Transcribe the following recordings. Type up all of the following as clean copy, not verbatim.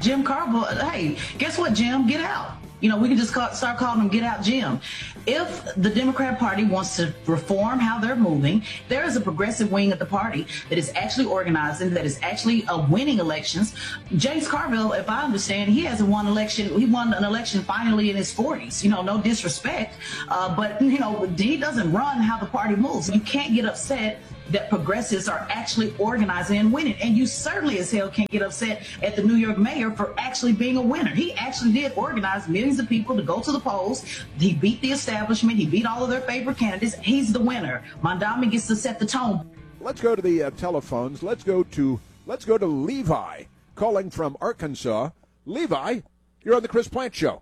Jim Carville, hey, guess what, Jim? Get out. You know, we can just start calling him Get Out Jim. If the Democrat Party wants to reform how they're moving, there is a progressive wing of the party that is actually organizing, that is actually winning elections. James Carville, if I understand, he hasn't won election. He won an election finally in his 40s. You know, no disrespect, but, you know, he doesn't run how the party moves. You can't get upset that progressives are actually organizing and winning. And you certainly as hell can't get upset at the New York mayor for actually being a winner. He actually did organize millions of people to go to the polls. He beat the establishment. He beat all of their favorite candidates. He's the winner. Mondami gets to set the tone. Let's go to the telephones. Let's go to Levi calling from Arkansas. Levi, you're on the Chris Plante Show.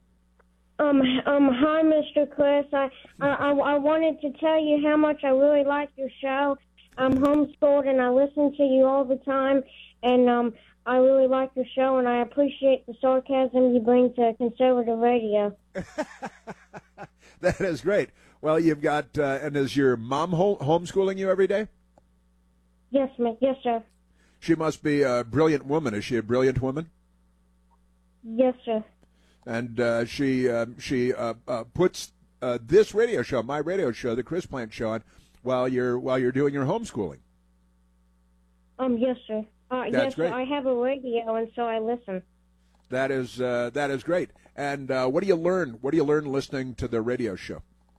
Hi, Mr. Chris. I wanted to tell you how much I really like your show. I'm homeschooled and I listen to you all the time, and I really like your show, and I appreciate the sarcasm you bring to conservative radio. That is great. Well, you've got, and is your mom homeschooling you every day? Yes, Yes, sir. She must be a brilliant woman. Is she a brilliant woman? Yes, sir. And she puts this radio show, my radio show, the Chris Plante Show, on while you're doing your homeschooling. Yes, sir. That's yes, great. Sir. I have a radio, and so I listen. That is great. And what do you learn? What do you learn listening to the radio show?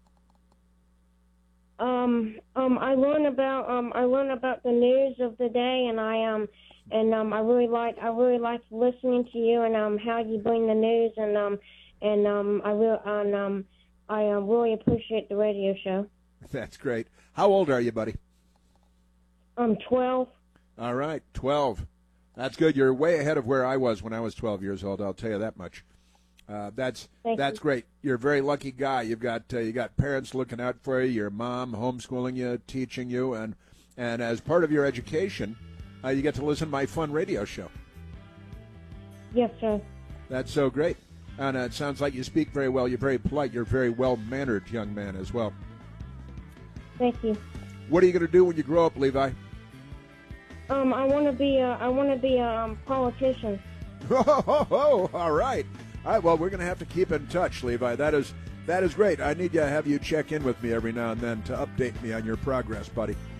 I learn about the news of the day, and I really like listening to you and how you bring the news, I really appreciate the radio show. That's great. How old are you, buddy? I'm 12. All right, 12. That's good. You're way ahead of where I was when I was 12 years old. I'll tell you that much. That's great. You're a very lucky guy. You got parents looking out for you. Your mom homeschooling you, teaching you, and as part of your education, you get to listen to my fun radio show. Yes, sir. That's so great. And it sounds like you speak very well. You're very polite. You're a very well-mannered young man as well. Thank you. What are you going to do when you grow up, Levi? I want to be a politician. Oh, all right. All right, well, we're going to have to keep in touch, Levi. That is great. I need to have you check in with me every now and then to update me on your progress, buddy.